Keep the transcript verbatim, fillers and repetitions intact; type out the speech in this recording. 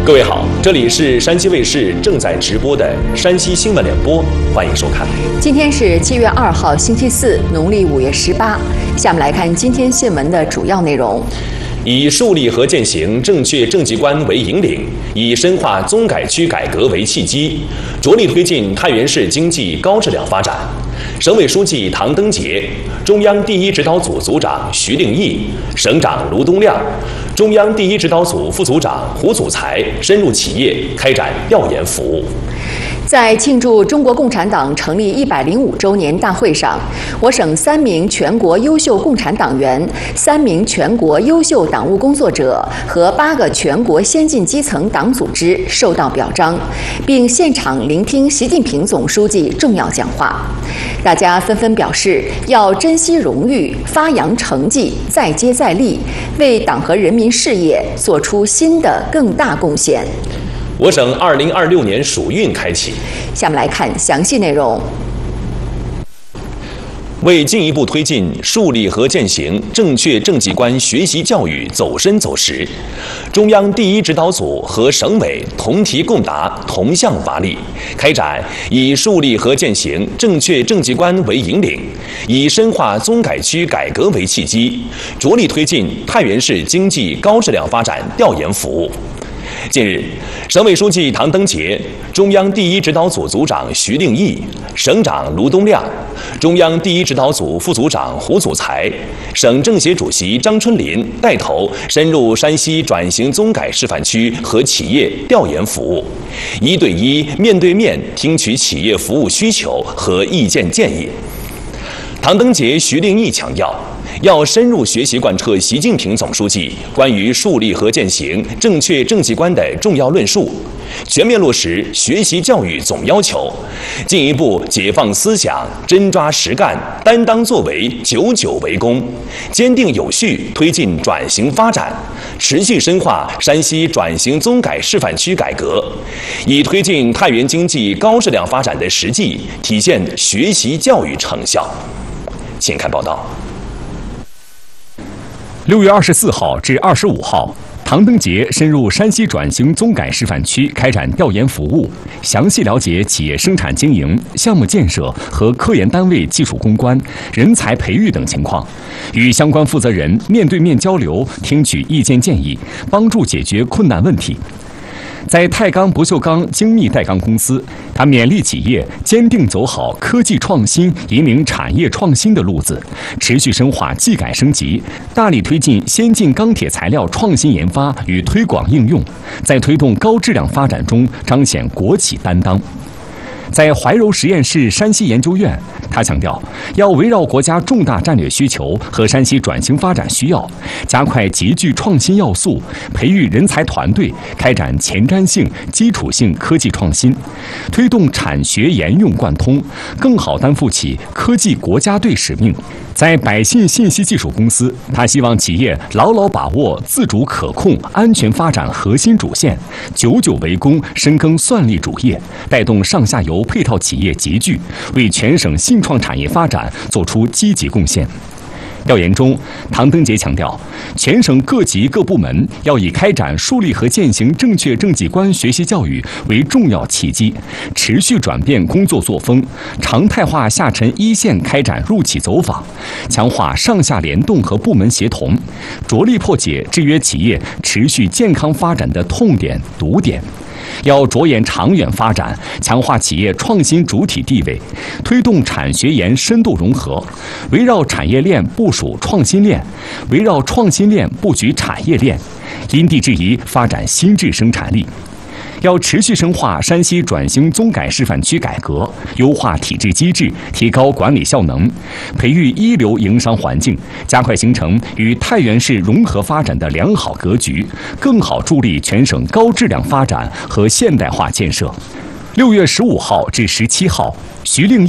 各位好，这里是山西卫视正在直播的山西新闻联播，欢迎收看。 今天是七月二号，星期四，农历五月十八。下面来看今天新闻的主要内容。 以树立和践行正确政绩观为引领，以深化综改区改革为契机，着力推进太原市经济高质量发展。省委书记唐登杰、中央第一指导组组长徐令义、省长卢东亮、中央第一指导组副组长胡祖才深入企业开展调研服务。 在庆祝中国共产党成立一百零五周年大会上，我省三名全国优秀共产党员、三名全国优秀党务工作者和八个全国先进基层党组织受到表彰，并现场聆听习近平总书记重要讲话。大家纷纷表示要珍惜荣誉，发扬成绩，再接再厉，为党和人民事业做出新的更大贡献。 我省二零二六年暑运开启。 下面来看详细内容。 为进一步推进树立和践行正确政绩观学习教育走深走实，中央第一指导组和省委同题共答，同向发力，开展以树立和践行正确政绩观为引领，以深化综改区改革为契机，着力推进太原市经济高质量发展调研服务。近日，省委书记唐登杰、中央第一指导组组长徐令义、省长卢东亮、中央第一指导组副组长胡祖才、省政协主席张春林带头深入山西转型综改示范区和企业调研服务，一对一、面对面听取企业服务需求和意见建议。唐登杰、徐令义强调，要深入学习贯彻习近平总书记关于树立和践行正确政绩观的重要论述，全面落实学习教育总要求，进一步解放思想，真抓实干，担当作为，久久为功，坚定有序推进转型发展，持续深化山西转型综改示范区改革，以推进太原经济高质量发展的实际体现学习教育成效。请看报道。 六月二十四号至二十五号，唐登杰深入山西转型综改示范区开展调研服务，详细了解企业生产经营、项目建设和科研单位技术攻关、人才培育等情况，与相关负责人面对面交流，听取意见建议，帮助解决困难问题。在太钢不锈钢精密带钢公司，他勉励企业坚定走好科技创新引领产业创新的路子，持续深化技改升级，大力推进先进钢铁材料创新研发与推广应用，在推动高质量发展中彰显国企担当。在怀柔实验室山西研究院，他强调要围绕国家重大战略需求和山西转型发展需要，加快集聚创新要素，培育人才团队，开展前瞻性、基础性科技创新，推动产学研用贯通，更好担负起科技国家队使命。在百信信息技术公司，他希望企业牢牢把握自主可控、安全发展核心主线，久久为功，深耕算力主业，带动上下游配套企业集聚，为全省信创产业发展做出积极贡献。调研中，唐登杰强调，全省各级各部门要以开展树立和践行正确政绩观学习教育为重要契机，持续转变工作作风，常态化下沉一线开展入企走访，强化上下联动和部门协同，着力破解制约企业持续健康发展的痛点堵点。要着眼长远发展，强化企业创新主体地位，推动产学研深度融合，围绕产业链部署创新链，围绕创新链布局产业链，因地制宜发展新质生产力。要持续深化山西转型综改示范区改革，优化体制机制，提高管理效能，培育一流营商环境，加快形成与太原市融合发展的良好格局，更好助力全省高质量发展和现代化建设。六月十五号至十七号，徐令义